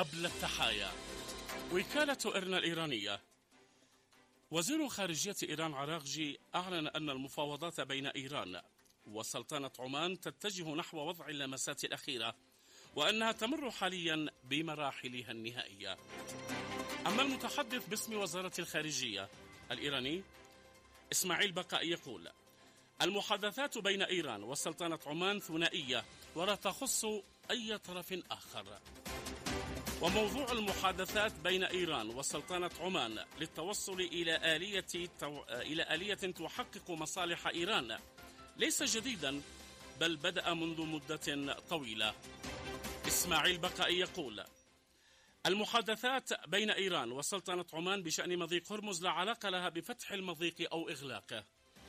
قبل التحايا. وكالة إرنا الإيرانية. وزير خارجية إيران عراقجي أعلن أن المفاوضات بين إيران وسلطنة عمان تتجه نحو وضع اللمسات الأخيرة، وأنها تمر حاليا بمراحلها النهائية. أما المتحدث باسم وزارة الخارجية الإيراني إسماعيل بقائي يقول: المحادثات بين إيران وسلطنة عمان ثنائية ولا تخص أي طرف آخر. وموضوع المحادثات بين إيران وسلطنة عمان للتوصل إلى آلية تحقق مصالح إيران ليس جديدا، بل بدأ منذ مدة طويلة. إسماعيل بقائي يقول: المحادثات بين إيران وسلطنة عمان بشأن مضيق هرمز لا علاقة لها بفتح المضيق أو إغلاقه.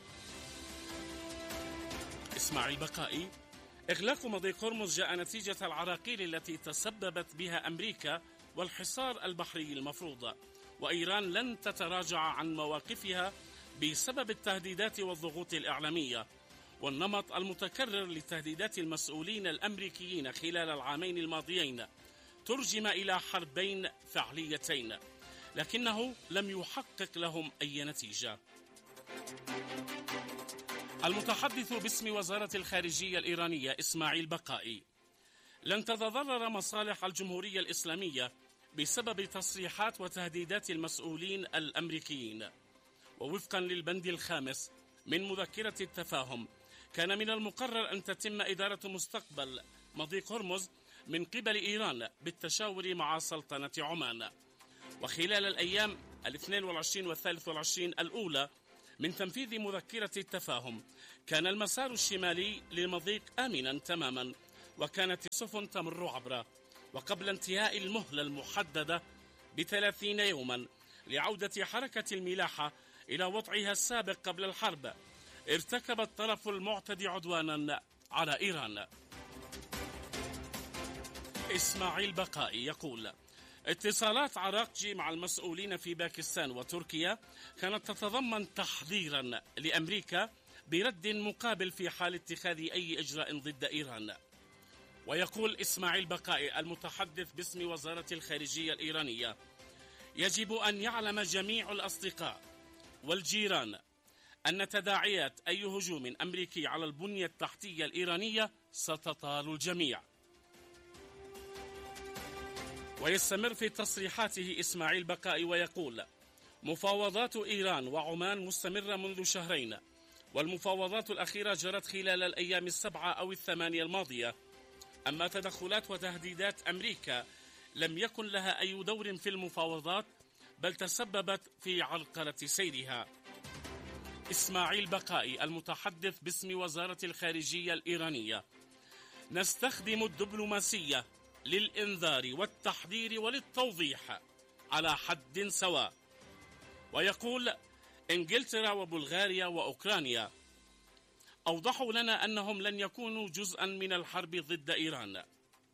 إسماعيل بقائي: إغلاق مضيق هرمز جاء نتيجة العراقيل التي تسببت بها أمريكا والحصار البحري المفروض، وإيران لن تتراجع عن مواقفها بسبب التهديدات والضغوط الإعلامية والنمط المتكرر لتهديدات المسؤولين الأمريكيين خلال العامين الماضيين ترجم إلى حربين فعليتين، لكنه لم يحقق لهم أي نتيجة. المتحدث باسم وزارة الخارجية الإيرانية إسماعيل بقائي: لن تتضرر مصالح الجمهورية الإسلامية بسبب تصريحات وتهديدات المسؤولين الأمريكيين. ووفقا للبند الخامس من مذكرة التفاهم، كان من المقرر أن تتم إدارة مستقبل مضيق هرمز من قبل إيران بالتشاور مع سلطنة عمان. وخلال الأيام 22 و 23 الأولى من تنفيذ مذكرة التفاهم، كان المسار الشمالي للمضيق آمنا تماما، وكانت السفن تمر عبره. وقبل انتهاء المهلة المحددة ب30 يوما لعودة حركة الملاحة إلى وضعها السابق قبل الحرب، ارتكب الطرف المعتدي عدوانا على إيران. إسماعيل بقائي يقول: اتصالات عراقجي مع المسؤولين في باكستان وتركيا كانت تتضمن تحذيرا لأمريكا برد مقابل في حال اتخاذ أي إجراء ضد إيران. ويقول إسماعيل بقائي المتحدث باسم وزارة الخارجية الإيرانية: يجب أن يعلم جميع الأصدقاء والجيران أن تداعيات أي هجوم أمريكي على البنية التحتية الإيرانية ستطال الجميع. ويستمر في تصريحاته إسماعيل بقائي ويقول: مفاوضات إيران وعمان مستمرة منذ شهرين، والمفاوضات الأخيرة جرت خلال الأيام 7 أو 8 الماضية. أما تدخلات وتهديدات أمريكا لم يكن لها أي دور في المفاوضات، بل تسببت في عرقلة سيرها. إسماعيل بقائي المتحدث باسم وزارة الخارجية الإيرانية: نستخدم الدبلوماسية للإنذار والتحذير وللتوضيح على حد سواء. ويقول: إنجلترا وبلغاريا وأوكرانيا أوضحوا لنا أنهم لن يكونوا جزءا من الحرب ضد إيران.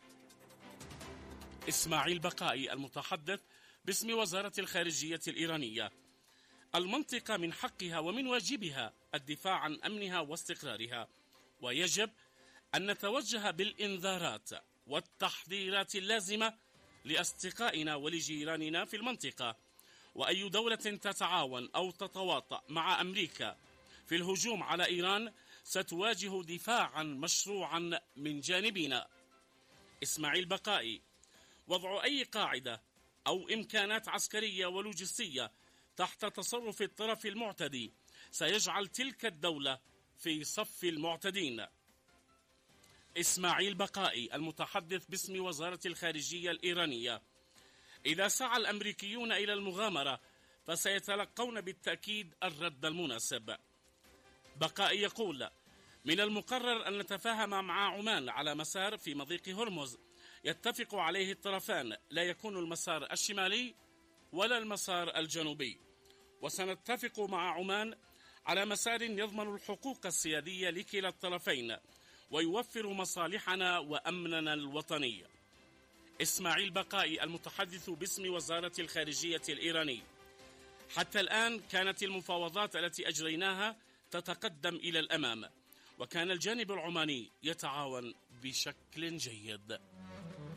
إسماعيل بقائي المتحدث باسم وزارة الخارجية الإيرانية: المنطقة من حقها ومن واجبها الدفاع عن أمنها واستقرارها، ويجب أن نتوجه بالإنذارات والتحذيرات اللازمة لأصدقائنا ولجيراننا في المنطقة. وأي دولة تتعاون أو تتواطأ مع أمريكا في الهجوم على إيران ستواجه دفاعا مشروعا من جانبنا. إسماعيل بقائي: وضع أي قاعدة أو إمكانات عسكرية ولوجستية تحت تصرف الطرف المعتدي سيجعل تلك الدولة في صف المعتدين. إسماعيل بقائي المتحدث باسم وزارة الخارجية الإيرانية: إذا سعى الأمريكيون إلى المغامرة فسيتلقون بالتأكيد الرد المناسب. بقائي يقول: من المقرر أن نتفاهم مع عمان على مسار في مضيق هرمز يتفق عليه الطرفان، لا يكون المسار الشمالي ولا المسار الجنوبي، وسنتفق مع عمان على مسار يضمن الحقوق السيادية لكلا الطرفين ويوفر مصالحنا وأمننا الوطني. إسماعيل بقائي المتحدث باسم وزارة الخارجية الإيراني: حتى الآن كانت المفاوضات التي أجريناها تتقدم إلى الأمام، وكان الجانب العماني يتعاون بشكل جيد.